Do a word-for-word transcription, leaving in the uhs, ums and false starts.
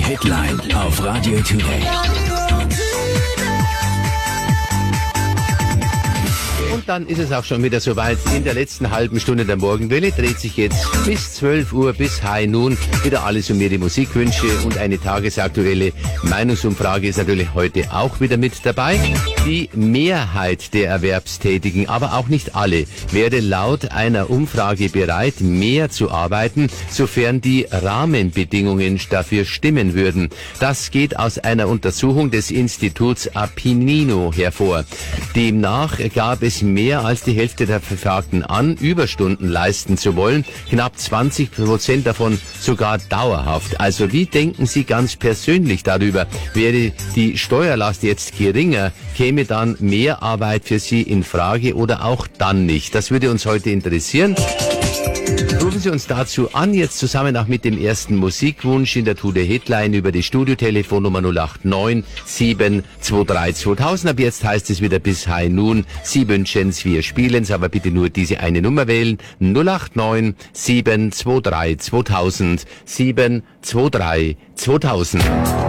Hitline auf Radio Today. Und dann ist es auch schon wieder soweit. In der letzten halben Stunde der Morgenwelle dreht sich jetzt bis zwölf Uhr, bis High Noon wieder alles um ihre Musikwünsche, und eine tagesaktuelle Meinungsumfrage ist natürlich heute auch wieder mit dabei. Die Mehrheit der Erwerbstätigen, aber auch nicht alle, wäre laut einer Umfrage bereit, mehr zu arbeiten, sofern die Rahmenbedingungen dafür stimmen würden. Das geht aus einer Untersuchung des Instituts Apennino hervor. Demnach gab es mehr als die Hälfte der Befragten an, Überstunden leisten zu wollen, knapp zwanzig Prozent davon sogar dauerhaft. Also wie denken Sie ganz persönlich darüber? Wäre die Steuerlast jetzt geringer, käme dann mehr Arbeit für Sie in Frage oder auch dann nicht? Das würde uns heute interessieren. Rufen Sie uns dazu an, jetzt zusammen auch mit dem ersten Musikwunsch in der Today Hitline über die Studiotelefonnummer null acht neun sieben zwei drei zweitausend. Ab jetzt heißt es wieder bis High Noon. Sie wünschen's, wir spielen's, aber bitte nur diese eine Nummer wählen. null acht neun sieben zwei drei zweitausend. sieben zwei drei zweitausend.